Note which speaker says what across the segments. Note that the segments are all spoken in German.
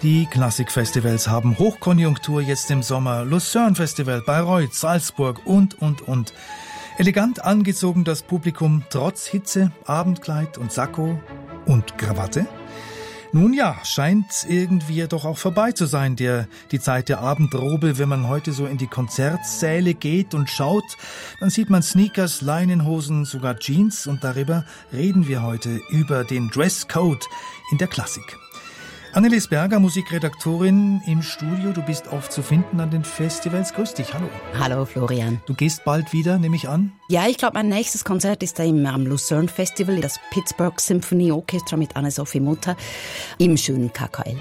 Speaker 1: Die Klassikfestivals haben Hochkonjunktur jetzt im Sommer. Lucerne Festival, Bayreuth, Salzburg und. Elegant angezogen das Publikum, trotz Hitze, Abendkleid und Sakko und Krawatte. Nun ja, scheint irgendwie doch auch vorbei zu sein, die Zeit der Abendrobe. Wenn man heute so in die Konzertsäle geht und schaut, dann sieht man Sneakers, Leinenhosen, sogar Jeans. Und darüber reden wir heute, über den Dresscode in der Klassik. Annelies Berger, Musikredaktorin im Studio. Du bist oft zu finden an den Festivals. Grüß dich, hallo.
Speaker 2: Hallo Florian.
Speaker 1: Du gehst bald wieder, nehme ich an?
Speaker 2: Ja, ich glaube, mein nächstes Konzert ist am Lucerne Festival, das Pittsburgh Symphony Orchestra mit Anne-Sophie Mutter im schönen KKL.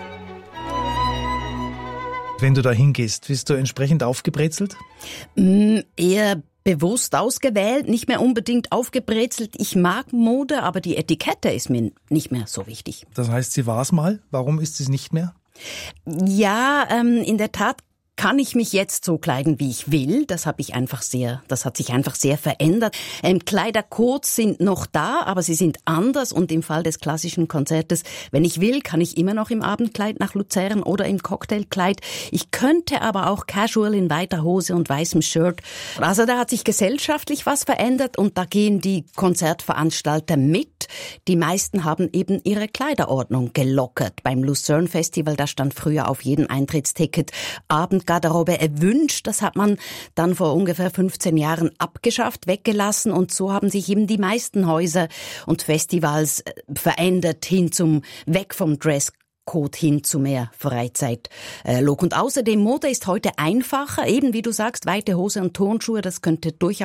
Speaker 1: Wenn du da hingehst, bist du entsprechend aufgebrezelt?
Speaker 2: Eher bewusst ausgewählt, nicht mehr unbedingt aufgebrezelt. Ich mag Mode, aber die Etikette ist mir nicht mehr so wichtig.
Speaker 1: Das heißt, sie war's mal. Warum ist es nicht mehr?
Speaker 2: Ja, in der Tat kann ich mich jetzt so kleiden, wie ich will. Das hat sich einfach sehr verändert. Kleidercodes sind noch da, aber sie sind anders. Und im Fall des klassischen Konzertes, wenn ich will, kann ich immer noch im Abendkleid nach Luzern oder im Cocktailkleid. Ich könnte aber auch casual in weiter Hose und weißem Shirt. Also da hat sich gesellschaftlich was verändert und da gehen die Konzertveranstalter mit. Die meisten haben eben ihre Kleiderordnung gelockert. Beim Lucerne Festival, da stand früher auf jedem Eintrittsticket Abendgarderobe erwünscht. Das hat man dann vor ungefähr 15 Jahren abgeschafft, weggelassen und so haben sich eben die meisten Häuser und Festivals verändert weg vom Dresscode hin zu mehr Freizeitlook. Und außerdem, Mode ist heute einfacher, eben wie du sagst, weite Hose und Turnschuhe, das kann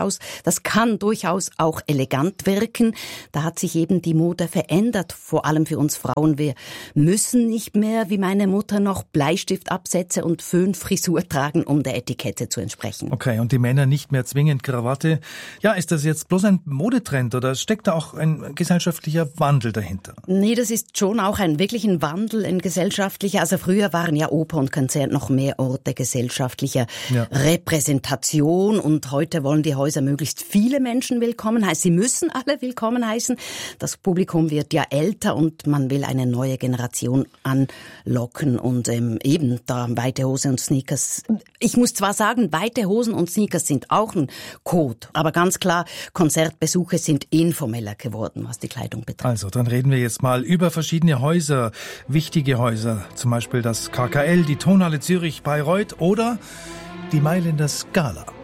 Speaker 2: durchaus auch elegant wirken. Da hat sich eben die Mode verändert, vor allem für uns Frauen. Wir müssen nicht mehr, wie meine Mutter, noch Bleistiftabsätze und Föhnfrisur tragen, um der Etikette zu entsprechen.
Speaker 1: Okay, und die Männer nicht mehr zwingend Krawatte. Ja, ist das jetzt bloß ein Modetrend oder steckt da auch ein gesellschaftlicher Wandel dahinter?
Speaker 2: Nee, das ist schon auch wirklich ein Wandel, ein gesellschaftlicher. Also früher waren ja Oper und Konzert noch mehr Orte gesellschaftlicher Repräsentation und heute wollen die Häuser möglichst viele Menschen willkommen heißen. Sie müssen alle willkommen heißen. Das Publikum wird ja älter und man will eine neue Generation anlocken und eben da weite Hose und Sneakers. Ich muss zwar sagen, weite Hosen und Sneakers sind auch ein Code, aber ganz klar, Konzertbesuche sind informeller geworden, was die Kleidung betrifft.
Speaker 1: Also, dann reden wir jetzt mal über verschiedene Häuser, wichtige Häuser, zum Beispiel das KKL, die Tonhalle Zürich, Bayreuth oder die Mailänder Scala.